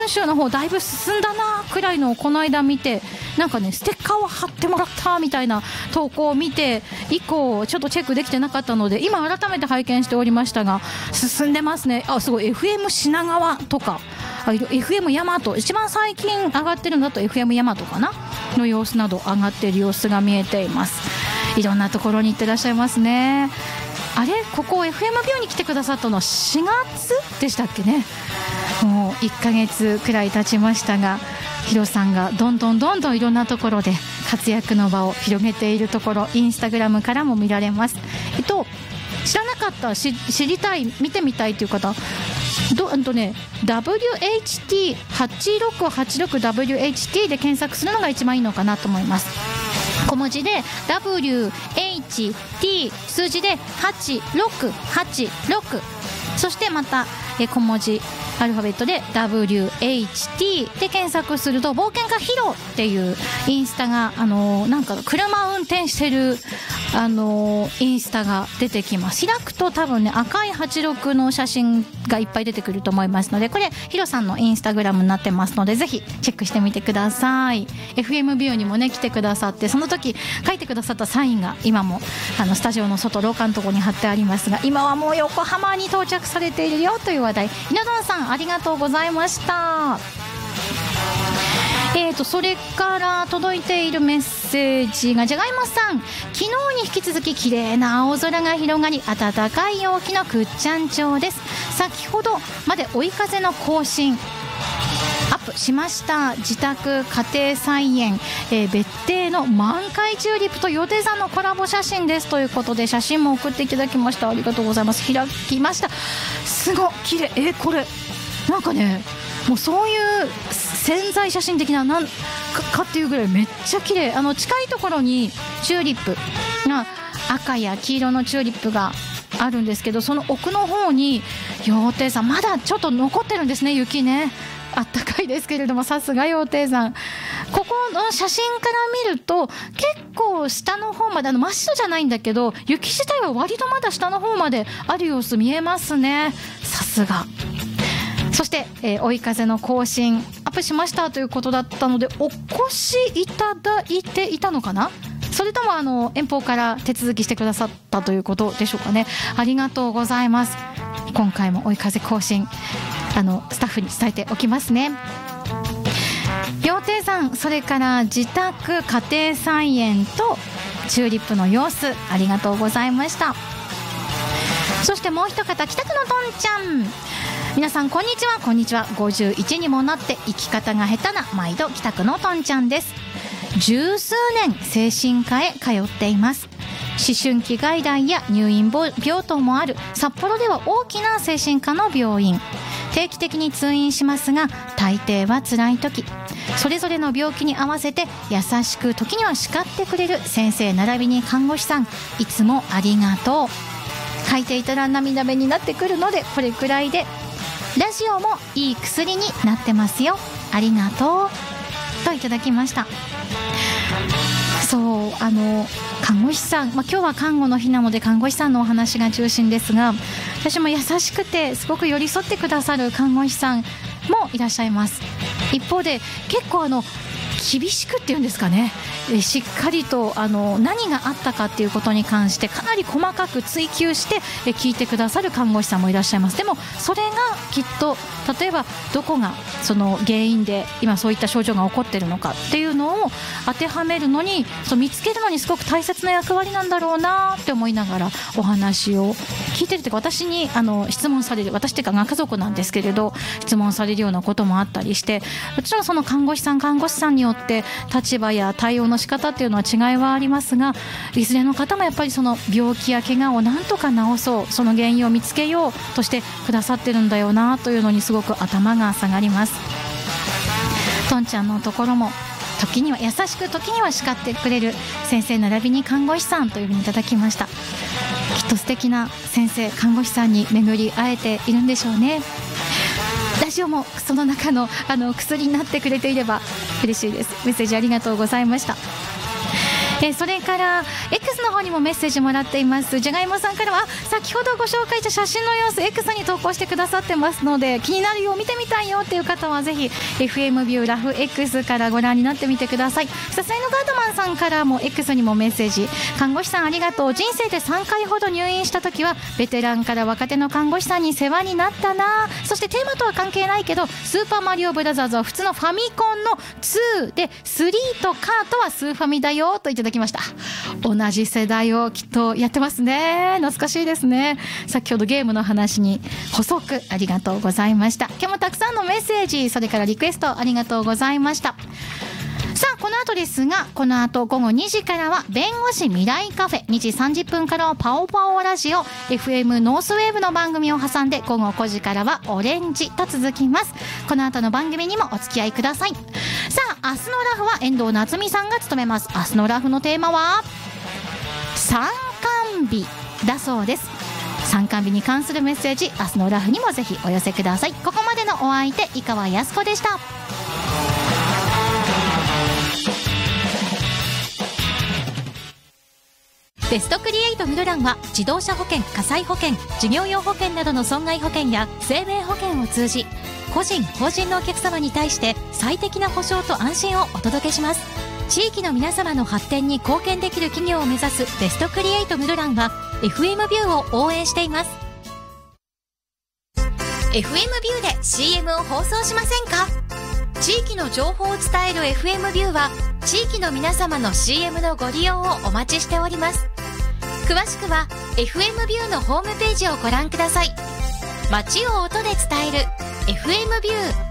集の方だいぶ進んだなくらいのをこの間見て、なんかねステッカーを貼ってもらったみたいな投稿を見て以降ちょっとチェックできてなかったので、今改めて拝見しておりましたが、進んでますね。すごい FM 品川とかFM 大和、一番最近上がってるのだと FM 大和かなの様子など上がっている様子が見えています。いろんなところに行ってらっしゃいますね。あれ、ここ FM ビューに来てくださったのは4月でしたっけね。もう1ヶ月くらい経ちましたが、ヒロさんがどんどんいろんなところで活躍の場を広げているところ、インスタグラムからも見られます。知らなかった、知りたい、見てみたいという方、WHT8686WHT で検索するのが一番いいのかなと思います。小文字で WHT 数字で8686、そしてまた小文字アルファベットで WHT で検索すると、冒険家ヒロっていうインスタがなんか車を運転してるインスタが出てきます。開くと多分ね赤い86の写真がいっぱい出てくると思いますので、これヒロさんのインスタグラムになってますので、ぜひチェックしてみてください。 FM ビューにもね来てくださって、その時書いてくださったサインが今もスタジオの外廊下のところに貼ってありますが、今はもう横浜に到着されているよという話題。稲田さんありがとうございました。それから届いているメッセージが、じゃがいもさん、昨日に引き続き綺麗な青空が広がり、暖かい陽気の倶知安町です。先ほどまで追い風の更新アップしました。自宅家庭菜園、別邸の満開チューリップと予定山のコラボ写真ですということで、写真も送っていただきました。ありがとうございます。開きました。すごい綺麗。これなんかね、もうそういう潜在写真的ななんかっていうぐらいめっちゃ綺麗。近いところにチューリップが、赤や黄色のチューリップがあるんですけど、その奥の方に羊蹄山、まだちょっと残ってるんですね、雪ね。あったかいですけれども、さすが羊蹄山。ここの写真から見ると結構下の方まで、真っ白じゃないんだけど雪自体は割とまだ下の方まである様子見えますね。さすが。そして、追い風の更新アップしましたということだったので、お越しいただいていたのかな、それとも遠方から手続きしてくださったということでしょうかね。ありがとうございます。今回も追い風更新スタッフに伝えておきますね。羊蹄山、それから自宅家庭菜園とチューリップの様子、ありがとうございました。そしてもう一方、北区のとんちゃん、皆さんこんにちは。こんにちは。51にもなって生き方が下手な毎度北区のとんちゃんです。十数年精神科へ通っています。思春期外来や入院病棟もある札幌では大きな精神科の病院。定期的に通院しますが、大抵は辛い時、それぞれの病気に合わせて優しく、時には叱ってくれる先生並びに看護師さん、いつもありがとう。書いていたら涙目になってくるので、これくらいで。ラジオもいい薬になってますよ、ありがとうといただきました。そう、看護師さん、今日は看護の日なので看護師さんのお話が中心ですが、私も優しくてすごく寄り添ってくださる看護師さんもいらっしゃいます。一方で結構厳しくっていうんですかね、しっかりと何があったかっていうことに関してかなり細かく追求して聞いてくださる看護師さんもいらっしゃいます。でもそれがきっと、例えばどこがその原因で今そういった症状が起こっているのかっていうのを当てはめるのに、見つけるのにすごく大切な役割なんだろうなって思いながらお話を聞いてるというか、私に質問される、私っていうか家族なんですけれど、質問されるようなこともあったりして、もちろんその看護師さんによって立場や対応の仕方っていうのは違いはありますが、いずれの方もやっぱりその病気や怪我をなんとか治そう、その原因を見つけようとしてくださってるんだよなというのにすごく頭が下がります。とんちゃんのところも時には優しく、時には叱ってくれる先生並びに看護師さんというふうにいただきました。きっと素敵な先生、看護師さんに巡り会えているんでしょうね。ラジオもその中の薬になってくれていれば嬉しいです。メッセージありがとうございました。 それから X の方にもメッセージもらっています。じゃがいもさんからは先ほどご紹介した写真の様子 X に投稿してくださってますので、気になるよ見てみたいよっていう方はぜひ FM ビューラフ X からご覧になってみてください。さすがのガードマンさんからも X にもメッセージ、看護師さんありがとう、人生で3回ほど入院した時はベテランから若手の看護師さんに世話になったな。そしてテーマとは関係ないけどスーパーマリオブラザーズは普通のファミコンの2で3とカートはスーファミだよといただきました。同じ世代をきっとやってますね。懐かしいですね。先ほどゲームの話に補足ありがとうございました。今日もたくさんのメッセージ、それからリクエストありがとうございました。さあこの後ですが、この後午後2時からは弁護士未来カフェ、2時30分からはパオパオラジオ、 FM ノースウェーブの番組を挟んで午後5時からはオレンジと続きます。この後の番組にもお付き合いください。さあ明日のラフは遠藤夏美さんが務めます。明日のラフのテーマは参観日だそうです。参観日に関するメッセージ、明日のラフにもぜひお寄せください。ここまでのお相手井川靖子でした。ベストクリエイトミドランは自動車保険、火災保険、事業用保険などの損害保険や生命保険を通じ、個人法人のお客様に対して最適な保証と安心をお届けします。地域の皆様の発展に貢献できる企業を目指すベストクリエイトミドランは FM ビューを応援しています。 FM ビューで CM を放送しませんか？地域の情報を伝える FM ビューは地域の皆様の CM のご利用をお待ちしております。詳しくは FM ビューのホームページをご覧ください。街を音で伝える FM ビュー。